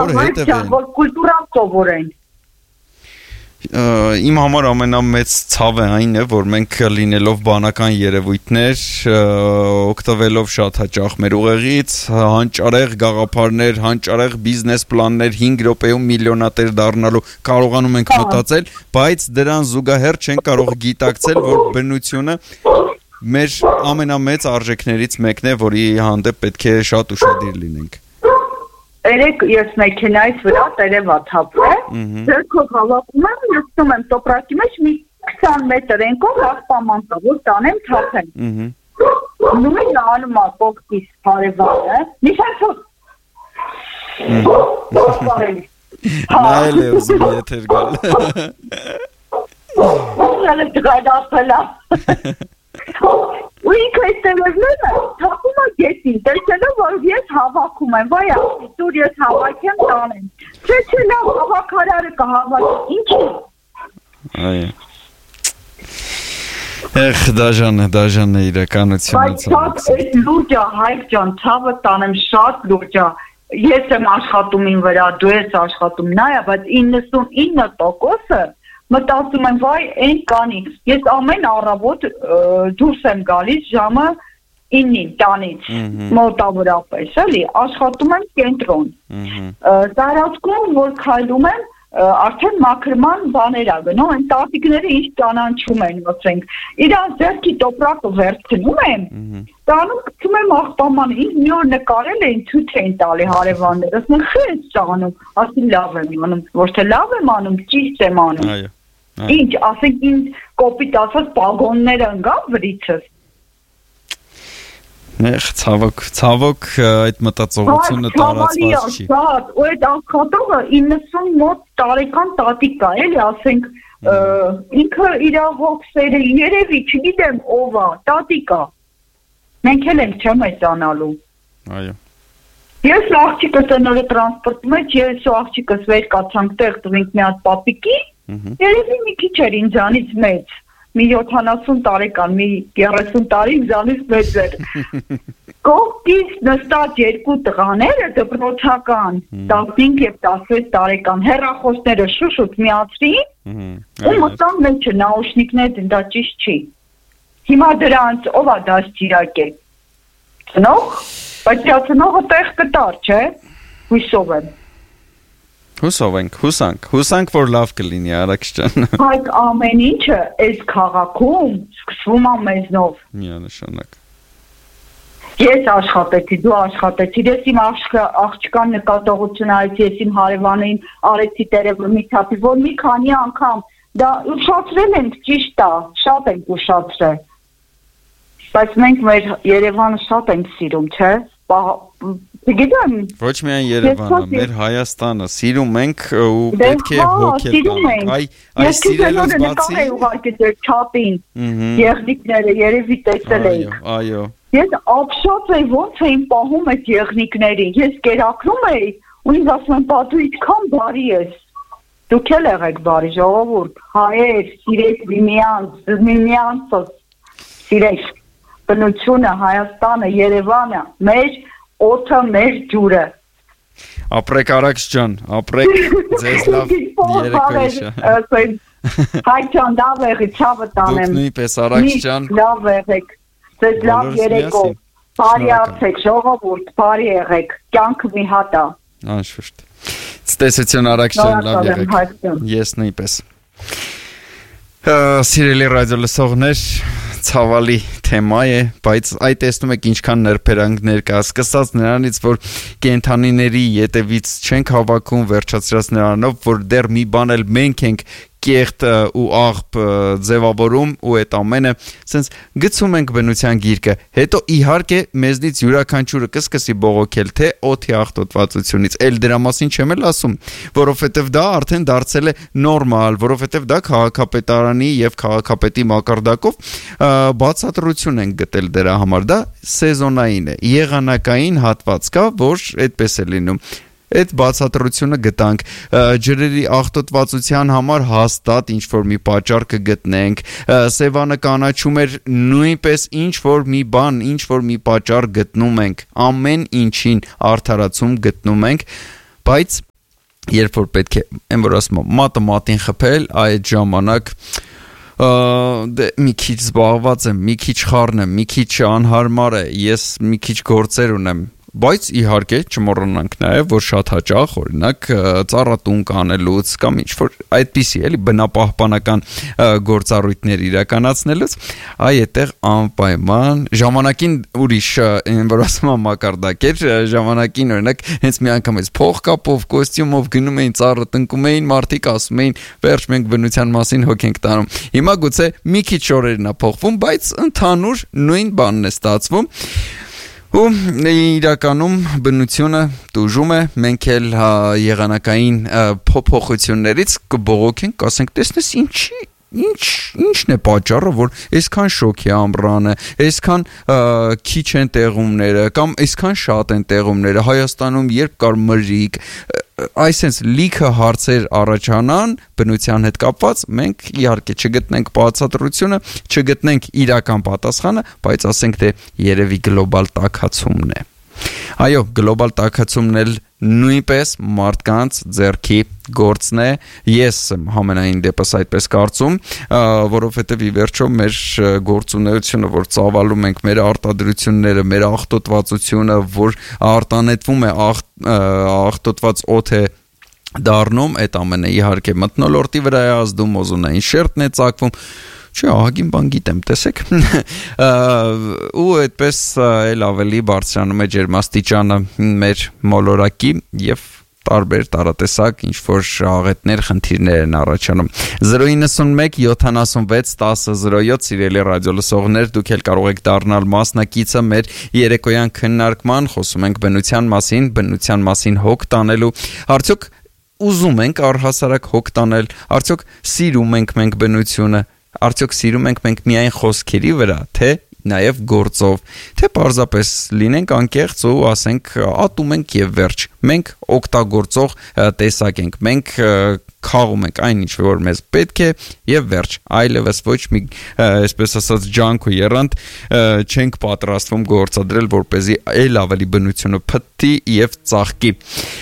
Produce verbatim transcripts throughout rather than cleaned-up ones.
որ հետևեն, որ կուլտուրան սովորեն։ Իմ համար ամենամեծ ցավը այն է, որ մենք լինելով բանական երևույթներ, օգտվելով շատ հաճախ մեր ուղեղից, հանճարեղ գաղափարներ, հանճարեղ բիզնես պլաններ, հինգ րոպեում միլիոնատեր դառնալու կարողանում ենք մտածել, բայց դրան զուգահեռ չենք կարող գիտակցել, որ բնությունը մեր ամենամեծ արժեքներից մեկն է, որի հանդեպ պետք է շատ ուշադիր լինենք։ Երեք ես մեքենայից վրա տերևա թափել, ձեռքով հավաքում եմ, նստում եմ տոպրակի մեջ մի քսան մետր ենքով հաղպաման տա, որ տանեմ թափեմ։ Նույնն անում ա կողքից հարևանը, մի շանցով։ Նայել է ուզում եթեր գալ։ Ուզել է դղայդացել ա։ Ու ինքը այս տերևները թափում ա գետին, տեսնելով, որ ես հավաքում եմ, վայ ասի, դուր ես հավաքեմ տանեմ։ Չէ, չէ, լավ, հավաքարարը կհավաքի, ինչ է։ Այո։ Эх, դաժան է, դաժան է իրականությունը։ Բայց շատ այս լուրջ է, Հայկ ջան, ցավը տանեմ, շատ լուրջ է։ Ես եմ աշխատում ին վրա, դու ես աշխատում, նայա, բայց իննսունինը տոկոսը մտածում եմ, վայ, այն կանի, ես ամեն առավոտ դուրս եմ գալիս ժամը իննին տանից, մոտավորապես, էլի, աշխատում եմ կենտրոն, տարածքում, որ քայլում եմ, արդեն մաքրման բաներ ա գնում, այն տատիկները ինչ ճանաչում են, ասենք, իրանց ձեռքի տոպրակը վերցնում եմ, տանում գցում եմ աղբամանը, ինձ մի օր նկարել էին, ցույց էին տալի հարևաններ, ասում են, խի ես ճանում, ասում լավ եմ անում, ոչ թե լավ եմ անում, ճիշտ եմ անում։ Ինչ, ասենք ինձ կոպիտ ասած պագոնները ընկան վրիցս։ Эх, ցավոք, ցավոք այդ մտածողությունը տարածված չի։ Շատ, ու այդ աշխատողը իննսուն մոտ տարեկան տատիկ է, էլի, ասենք, ինքը իր հոգսերը երևի, չգիտեմ ով է, տատիկ է։ Մենք էլ ենք չեմ այցանալու։ Այո։ Ես աղջիկս նորը տրանսպորտում եմ, ես ու աղջիկս վեր կացանք տեղ տվինք մի հատ պապիկի, երևի մի քիչ էր ինձանից մեծ, մի յոթանասուն տարեկան, մի երեսուն տարի ինձանից մեծ էր։ Կողքից նստած երկու տղաները դպրոցական, տասնհինգ և տասնվեց տարեկան, հեռախոսները շուշուտ միացրին, ու մտան մեջը նաուշնիկներ, դա ճիշտ չի։ Հիմա դրանց ով է դաստիարակել։ Ծնող, բայց ծնողը տեղ կտար, չէ, հույսով եմ։ Հուսով ենք, հուսանք, հուսանք, որ լավ կլինի, Արաքս ջան։ Բայց ամեն ինչը այս քաղաքում սկսվում է մեզնով։ Միանշանակ։ Ես աշխատեցի, դու աշխատեցիր, ես իմ աղջկան նկատողություն արեցի, ես իմ հարևանին արեցի տերևը մի թափի, որ մի քանի անգամ դա ուշացրել ենք, ճիշտ է, շատ ենք ուշացրել։ Բայց մենք մեր Երևանը շատ ենք սիրում, չէ՞։ Չգիտեմ։ Ոչ միայն Երևանը, մեր Հայաստանը սիրում ենք ու պետք է հոգել տանք։ Այ այս սիրելուց բացի։ Ես ուղղակի ձեր չափին, եղնիկները երևի տեսել եք։ Այո, այո։ Ես ապշած էի, ոնց էին պահում այդ եղնիկներին։ Ես կերակրում էի ու ինձ ասում են, «Բա դու ինչքան բարի ես»։ Դուք էլ եղեք բարի, ժողովուրդ, հայեր, սիրեք միմյանց, միմյանցը սիրեք։ Բնությունը, Հայաստանը, Երևանը, մեր օդը, մեր ջուրը։ Ապրեք Արաքս ջան, ապրեք, ձեզ լավ երեկոյիշ։ Հայ ջան, լավ եղի, ցավը տանեմ։ Դուք նույնպես Արաքս ջան։ Լավ եղեք, ձեզ լավ երեկո, բարի արցեք, ժողովուրդ, բարի եղեք, կյանքը մի հատ է։ Անշուշտ։ Ցտեսություն Արաքս ջան, լավ եղեք։ Ես նույնպես։ Սիրելի ռադիո լսողներ, ցավալի թեմա է, բայց այդ տեսնում եք ինչքան նրբերանգներ կա, սկսած նրանից, որ կենդանիների ետևից չենք հավաքում, վերջացրած նրանով, որ դեռ մի բան էլ մենք ենք կեղտ ու աղբ ձևավորում ու այդ ամենը սենց գցում ենք բնության գիրկը, հետո իհարկե մեզնից յուրաքանչյուրը կսկսի բողոքել թե օդի աղտոտվածությունից, էլ դրա մասին չեմ էլ ասում, որովհետև դա արդեն դարձել է նորմալ, որովհետև դա քաղաքապետարանի եւ քաղաքապետի մակարդակով բացատրություն են գտել դրա համար, դա սեզոնային է, եղանակային հատված կա, որ այդպես է լինում։ Այդ բացատրությունը գտանք, ջրերի աղտոտվածության համար հաստատ ինչ-որ մի պատճառ կգտնենք, Սևանը կանաչում էր նույնպես ինչ-որ մի բան, ինչ-որ մի պատճառ գտնում ենք, ամեն ինչին արդարացում գտնում ենք, բայց երբ որ պետք է այն որ ասում մատը մատին խփել, այդ ժամանակ դե մի քիչ զբաղված եմ, մի քիչ խառն եմ, մի քիչ անհարմար է, ես մի քիչ գործեր ունեմ, բայց իհարկե չմոռանանք նաև որ շատ հաճախ օրինակ ծառատուն կանելուց կամ ինչ որ այդպիսի էլի բնապահպանական գործառույթներ իրականացնելուց այ այդտեղ անպայման ժամանակին ուրիշ որ ասում եմ մակարդակ էր ժամանակին օրինակ հենց մի անգամ էս փող կապով կոստյումով գնում էին ծառը տնկում էին մարդիկ ասում էին վերջ մենք բնության մասին հոգ ենք տանում հիմա գուցե մի քիչ օրերն է փոխվում բայց ընդհանուր նույն բանն է ստացվում ու իրականում բնությունը դուժում է մենք էլ եղանակային փոփոխություններից կբողոքենք կասենք տեսնես ինչի Ինչ ինչն է պատճառը որ այսքան շոկ է ամռանը, այսքան քիչ են տեղումները կամ այսքան շատ են տեղումները Հայաստանում երբ կար մրրիկ, այսպես լիքը հարցեր առաջանան բնության հետ կապված, մենք իհարկե չգտնենք բացատրությունը, չգտնենք իրական պատասխանը, բայց ասենք թե երևի գլոբալ տաքացումն է։ Այո, գլոբալ տաքացումն էլ նույնպես մարդկանց ձեռքի գործն է, ես համենայն դեպս այդպես կարծում, որովհետև ի վերջո մեր գործունեությունը, որ ծավալում ենք մեր արտադրությունները, մեր աղտոտվածությունը, որ արտանետվում է աղտոտված օդ է դառնում, այդ ամենը իհարկե մթնոլորտի վրա է ազդում, օզոնային շերտն է ծակվում Չէ, ահագին բան գիտեմ, տեսեք ու այդպես էլ ավելի բարձրանում է ջերմաստիճանը մեր մոլորակի և տարբեր տարատեսակ ինչ-որ աղետներ, խնդիրներ են առաջանում zero nine one seven seven one zero zero seven սիրելի ռադիո լսողներ, դուք էլ կարող եք դառնալ մասնակիցը մեր երեկոյան քննարկման, խոսում ենք բնության մասին, բնության մասին հոգ տանելու, արդյոք ուզում ենք առհասարակ հոգ տանել, արդյոք սիրում ենք մենք բնությունը Արդյոք սիրում ենք մենք միայն խոսքերի վրա, թե նաև գործով, թե պարզապես լինենք անկեղծ ու ասենք ատում ենք և վերջ, մենք օգտագործող տեսակ ենք, մենք խաղում ենք այն ինչ որ մեզ պետք է և վերջ, այլևս ոչ մի, այսպես ասած ջանք ու եռանդ չենք պատրաստվում գործադրել, որպեսզի այլ ավելի բնությունը փտտի և ծաղկի։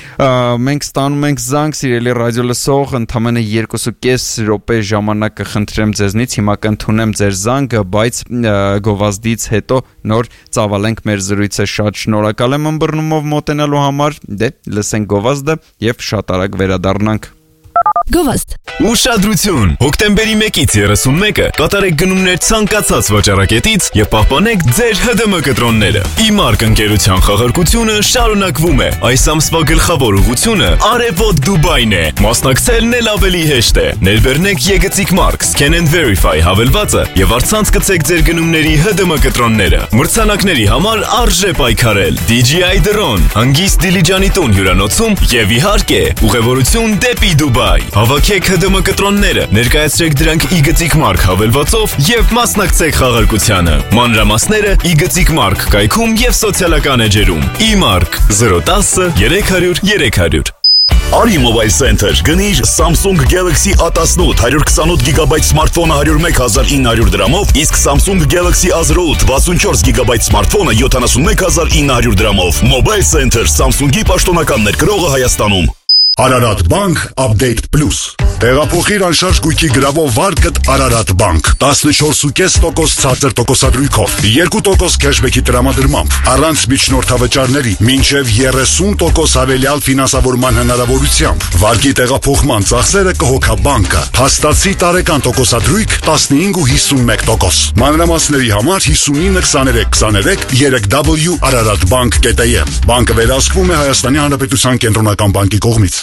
Մենք ստանում ենք զանգ, սիրելի ռադիո լսող, ընդամենը երկու ու կես րոպե ժամանակ կխնդրեմ ձեզնից, հիմա կընդունեմ ձեր զանգը, բայց գովազդից հետո նոր ծավալենք մեր զրույցը, շատ շնորհակալ եմ ըմբռնումով մոտենալու համար, դե լսենք գովազդը և շատ արագ վերադառնանք։ Գովազդ Ուշադրություն! Հոկտեմբերի մեկից երեսունմեկը կատարեք գնումներ ցանկացած վաճառակետից եւ պահպանեք ձեր Հ D M կտրոնները։ Իմարկ ընկերության խաղարկությունը շարունակվում է։ Այս ամսվա գլխավոր ուղղությունը Արևոտ Դուբայն է։ Մասնակցելն էլ ավելի հեշտ է։ Ներբեռնեք Եգծիկ Մարկ Scan and Verify հավելվածը եւ առցանց գցեք ձեր գնումների Հ D M կտրոնները։ Մրցանակների համար արժե պայքարել։ D J I Drone, հանգիստ Դիլիջանի տուն հյուրանոցում եւ իհարկե ուղևորություն դեպի Դուբայ։ Հավաքեք Հ D M կտրոնները, ներկայացրեք դրանք Իգծիկ Մարկ հավելվածով եւ մասնակցեք խաղարկությանը։ Մանրամասները Իգծիկ Մարկ կայքում եւ սոցիալական էջերում։ Իմարկ zero one zero three hundred three hundred Ari Mobile Center գնիր Samsung Galaxy A eighteen one hundred twenty-eight գիգաբայթ սմարթֆոնը one hundred one thousand nine hundred դրամով, իսկ Samsung Galaxy A zero eight sixty-four գիգաբայթ սմարթֆոնը seventy-one thousand nine hundred դրամով։ Mobile Center Samsung-ի պաշտոնական ներկրողը Հայաստանում։ Ararat Bank Update Plus Տեղափոխիր անշարժ գույքի գրավով վարկդ Ararat Bank fourteen point five տոկոս ցածր տոկոսադրույքով two տոկոս քեշբեքի տրամադրմամբ առանց միջնորդավճարների մինչև thirty տոկոս հավելյալ ֆինանսավորման հնարավորությամբ վարկի տեղափոխման ծախսերը կհոգա բանկը հաստացի տարեկան տոկոսադրույք fifteen ու fifty-one տոկոս մանրամասների համար fifty-nine twenty-three twenty-three w ararat bank dot a m Բանկը վերահսկվում է Հայաստանի Հանրապետության կենտրոնական բանկի կողմից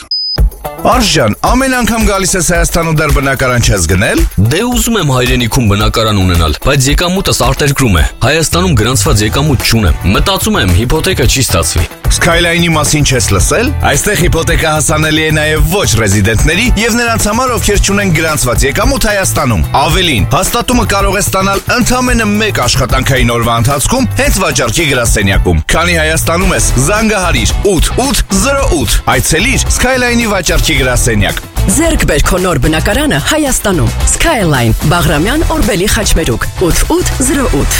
Արժան, ամեն անգամ գալիս ես Հայաստան ու դեռ բնակարան չես գնել։ Դե ուզում եմ հայրենիքում բնակարան ունենալ, բայց եկամուտս արտերկրում է։ Հայաստանում գրանցված եկամուտ չունեմ։ Մտածում եմ հիփոթեկա չի ստացվի։ Skyline-ի մասին չես լսել։ Այստեղ հիփոթեկա հասանելի է նաև ոչ ռեզիդենտների եւ նրանց համար, ովքեր չունեն գրանցված եկամուտ Հայաստանում։ Ավելին, հաստատումը կարող է ստանալ ընդամենը մեկ աշխատանքային օրվա ընթացքում հենց վաճառքի գրասենյակում։ Քանի Հայաստանում ես, զանգահարիր eight eight zero eight Այցելիր Skyline-ի վաճառքի գրասենյակ։ Ձեռք բեր քո նոր բնակարանը Հայաստանում։ Skyline, Բաղրամյան, Օրբելի խաչմերուկ eight eight zero eight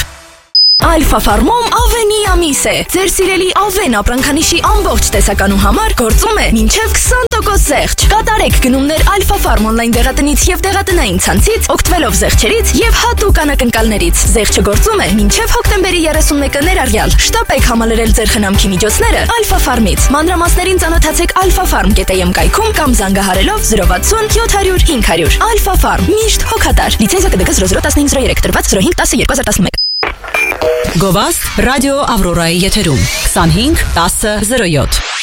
Alfa Farm-ում Ավենի ամիս է։ Ձեր սիրելի Ավեն ապրանքանիշի ամբողջ տեսականու համար գործում է մինչև twenty տոկոս զեղչ։ Կատարեք գնումներ Alpha Farm on-line դեղատնից եւ դեղատնային ցանցից, օգտվելով զեղչերից եւ հատուկ անակնկալներից։ Զեղչը գործում է մինչեւ հոկտեմբերի երեսունմեկը ներառյալ։ Շտապեք համալրել ձեր խնամքի միջոցները Alpha Farm-ից։ Մանրամասներին ծանոթացեք alpha farm dot am կայքում կամ զանգահարելով zero վաթսուն յոթ հարյուր հինգ հարյուր։ Alpha Farm միշտ հոգատար։ Լիցենզիա կդկը զրո զրո տասնհինգ զրո երեք տրված zero հինգ տասը երկու հազար տասնմեկ։ Գովաստ ռադիո Ավրորայի եթերում քսանհինգ տասը զրո յոթ։